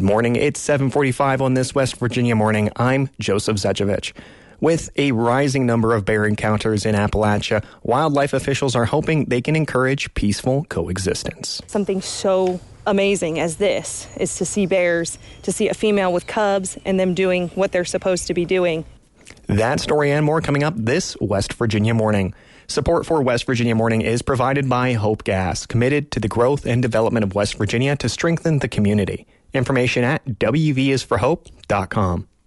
morning. It's 7:45 on this West Virginia morning. I'm Joseph Zedjevich. With a rising number of bear encounters in Appalachia, wildlife officials are hoping they can encourage peaceful coexistence. Something so amazing as this is to see bears, to see a female with cubs and them doing what they're supposed to be doing. That story and more coming up this West Virginia morning. Support for West Virginia Morning is provided by Hope Gas, committed to the growth and development of West Virginia to strengthen the community. Information at wvisforhope.com.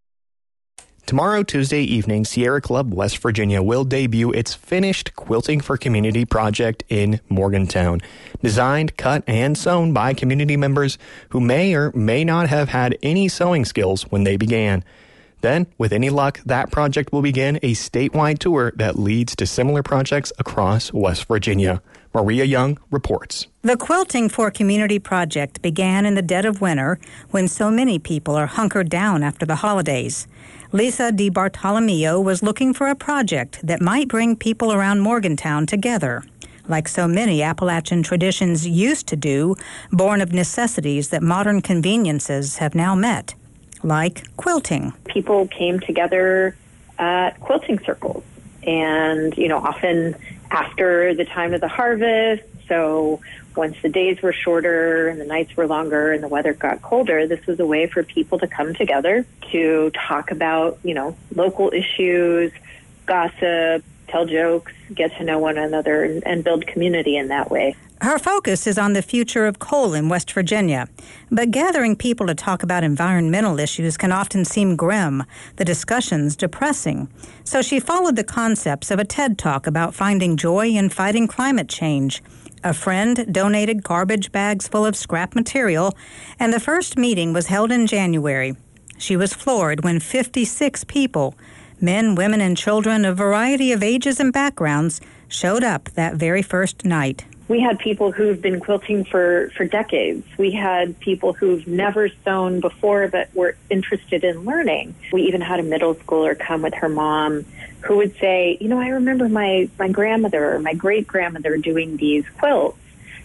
Tomorrow, Tuesday evening, Sierra Club West Virginia will debut its finished Quilting for Community project in Morgantown. Designed, cut, and sewn by community members who may or may not have had any sewing skills when they began. Then, with any luck, that project will begin a statewide tour that leads to similar projects across West Virginia. Maria Young reports. The Quilting for Community project began in the dead of winter when so many people are hunkered down after the holidays. Lisa DiBartolomeo was looking for a project that might bring people around Morgantown together, like so many Appalachian traditions used to do, born of necessities that modern conveniences have now met, like quilting. People came together at quilting circles, and, often after the time of the harvest, so once the days were shorter and the nights were longer and the weather got colder, this was a way for people to come together to talk about, local issues, gossip, tell jokes, get to know one another, and build community in that way. Her focus is on the future of coal in West Virginia, but gathering people to talk about environmental issues can often seem grim, the discussions depressing. So she followed the concepts of a TED Talk about finding joy in fighting climate change. A friend donated garbage bags full of scrap material, and the first meeting was held in January. She was floored when 56 people, men, women, and children of a variety of ages and backgrounds, showed up that very first night. We had people who've been quilting for decades. We had people who've never sewn before but were interested in learning. We even had a middle schooler come with her mom who would say, I remember my grandmother or my great-grandmother doing these quilts,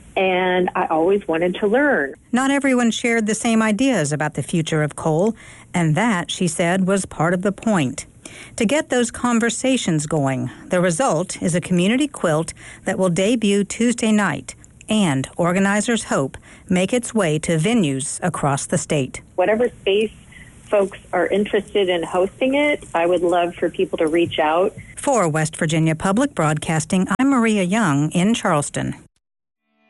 and I always wanted to learn. Not everyone shared the same ideas about the future of coal, and that, she said, was part of the point. To get those conversations going, the result is a community quilt that will debut Tuesday night and, organizers hope, make its way to venues across the state. Whatever space folks are interested in hosting it, I would love for people to reach out. For West Virginia Public Broadcasting, I'm Maria Young in Charleston.